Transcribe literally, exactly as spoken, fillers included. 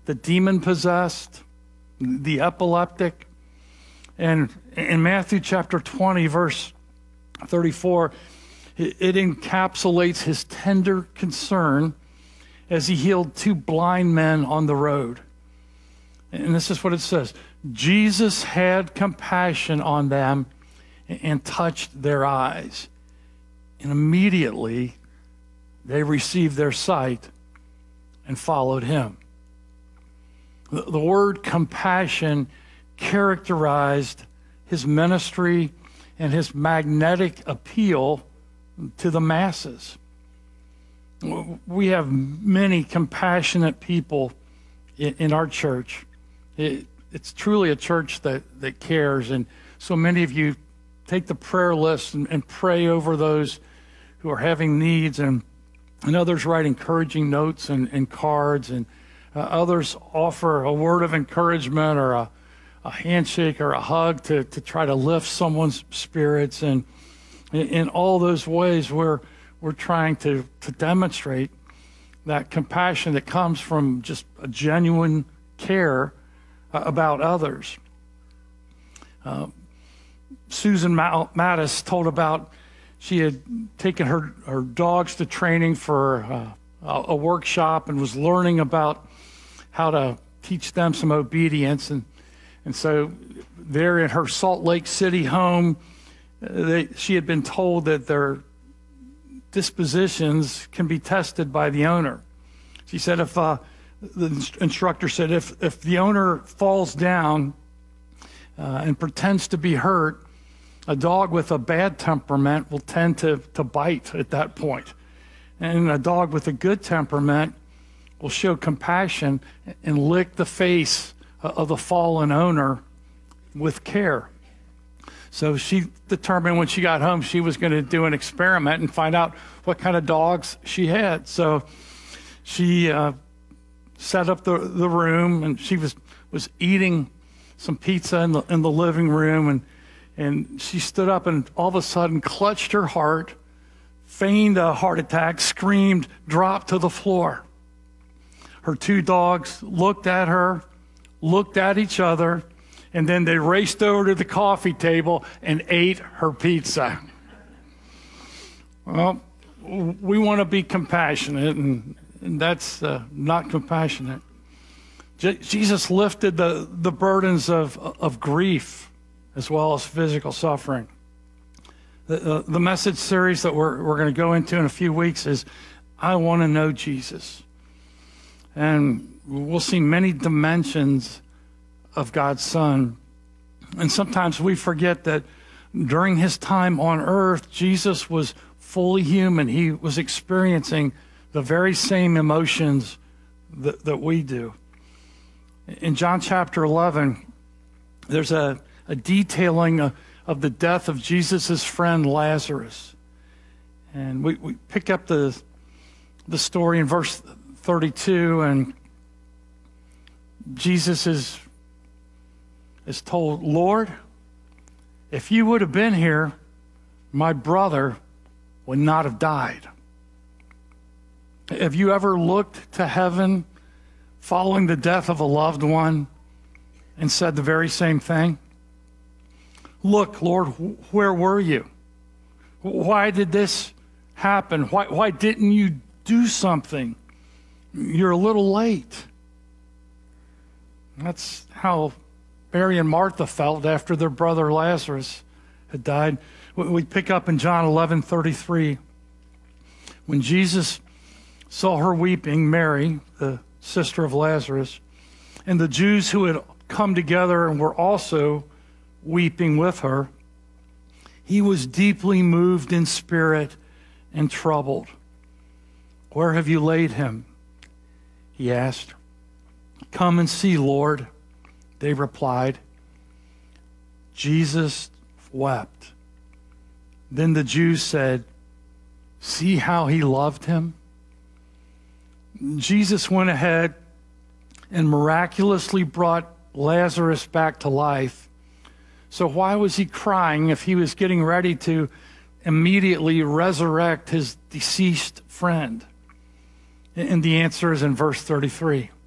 the demon-possessed, the epileptic. And in Matthew chapter twenty, verse thirty-four, it encapsulates his tender concern as he healed two blind men on the road. And this is what it says. Jesus had compassion on them and touched their eyes. And immediately they received their sight and followed him. The, the word compassion characterized his ministry and his magnetic appeal to the masses. We have many compassionate people in, in our church. It, it's truly a church that, that cares, and so many of you take the prayer list and, and pray over those who are having needs, and, and others write encouraging notes and, and cards, and uh, others offer a word of encouragement or a, a handshake or a hug to, to try to lift someone's spirits. And in, in all those ways, we're, we're trying to, to demonstrate that compassion that comes from just a genuine care uh, about others. Uh, Susan Mattis told about she had taken her, her dogs to training for uh, a, a workshop and was learning about how to teach them some obedience. And, and so there in her Salt Lake City home, uh, they, she had been told that their dispositions can be tested by the owner. She said if uh, the instructor said if, if the owner falls down uh, and pretends to be hurt, a dog with a bad temperament will tend to, to bite at that point. And a dog with a good temperament will show compassion and lick the face of the fallen owner with care. So she determined when she got home she was going to do an experiment and find out what kind of dogs she had. So she uh, set up the, the room, and she was, was eating some pizza in the, in the living room, and And she stood up and all of a sudden clutched her heart, feigned a heart attack, screamed, dropped to the floor. Her two dogs looked at her, looked at each other, and then they raced over to the coffee table and ate her pizza. Well, we want to be compassionate, and, and that's uh, not compassionate. Je- Jesus lifted the, the burdens of, of grief as well as physical suffering. The, the, the message series that we're, we're going to go into in a few weeks is, I Want to Know Jesus. And we'll see many dimensions of God's Son. And sometimes we forget that during his time on earth, Jesus was fully human. He was experiencing the very same emotions that, that we do. In John chapter eleven, there's a a detailing of, of the death of Jesus' friend Lazarus. And we, we pick up the, the story in verse thirty-two, and Jesus is, is told, Lord, if you would have been here, my brother would not have died. Have you ever looked to heaven following the death of a loved one and said the very same thing? Look, Lord, where were you? Why did this happen? Why, why didn't you do something? You're a little late. That's how Mary and Martha felt after their brother Lazarus had died. We pick up in John eleven thirty-three. When Jesus saw her weeping, Mary, the sister of Lazarus, and the Jews who had come together and were also weeping with her, he was deeply moved in spirit and troubled. Where have you laid him? He asked. Come and see, Lord, they replied. Jesus wept. Then the Jews said, see how he loved him? Jesus went ahead and miraculously brought Lazarus back to life. So why was he crying if he was getting ready to immediately resurrect his deceased friend? And the answer is in verse thirty-three.